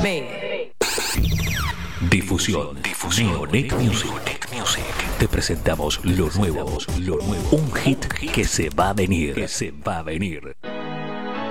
Difusión. Neonic Music. Te presentamos lo nuevo. Un hit que se va a venir.